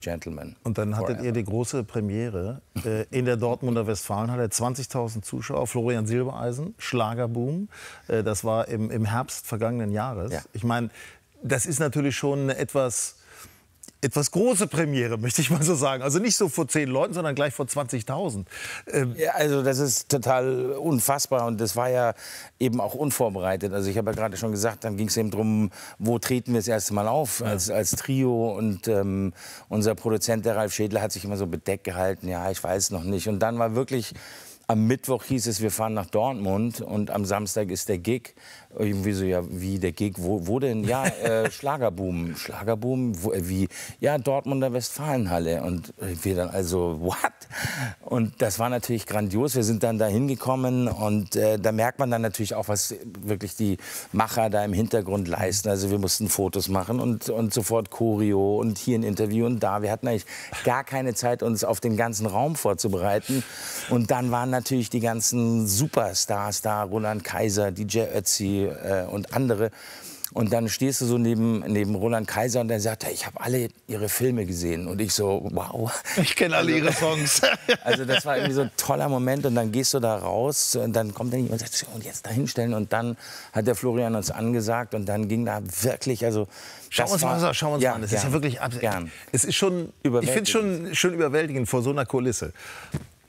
Gentleman. Und dann hattet Forever. ihr die große Premiere in der Dortmunder Westfalenhalle. 20.000 Zuschauer, Florian Silbereisen, Schlagerboom. Das war im Herbst vergangenen Jahres. Ja. Ich meine, das ist natürlich schon eine etwas große Premiere, möchte ich mal so sagen. Also nicht so vor 10 Leuten, sondern gleich vor 20.000. Ja, also das ist total unfassbar und das war ja eben auch unvorbereitet. Also ich habe ja gerade schon gesagt, dann ging es eben darum, wo treten wir das erste Mal auf als Trio und unser Produzent, der Ralf Schädler, hat sich immer so bedeckt gehalten, ja, ich weiß noch nicht. Und dann war wirklich, am Mittwoch hieß es, wir fahren nach Dortmund und am Samstag ist der Gig. Irgendwie so, ja, wie der Gig, wo denn? Ja, Schlagerboom. Schlagerboom, wie? Ja, Dortmunder Westfalenhalle. Und wir dann also, what? Und das war natürlich grandios. Wir sind dann da hingekommen und da merkt man dann natürlich auch, was wirklich die Macher da im Hintergrund leisten. Also wir mussten Fotos machen und sofort Choreo und hier ein Interview und da. Wir hatten eigentlich gar keine Zeit, uns auf den ganzen Raum vorzubereiten. Und dann waren natürlich die ganzen Superstars da, Roland Kaiser, DJ Ötzi und andere. Und dann stehst du so neben Roland Kaiser und der sagt, hey, ich habe alle ihre Filme gesehen. Und ich so, wow. Ich kenne alle ihre Songs. Also das war irgendwie so ein toller Moment. Und dann gehst du da raus und dann kommt dann jemand und sagt, und jetzt da hinstellen. Und dann hat der Florian uns angesagt und dann ging da wirklich, also... Schauen wir uns mal an. Es ist ja wirklich gern. Es ist schon, ich finde es schon überwältigend vor so einer Kulisse.